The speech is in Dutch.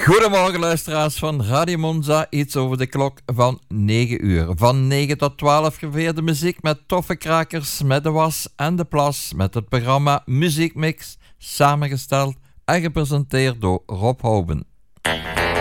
Goedemorgen luisteraars van Radio Monza, iets over de klok van 9 uur. Van 9 tot 12 geveerde muziek met toffe krakers, met de was en de plas, met het programma Muziekmix, samengesteld en gepresenteerd door Rob Houben.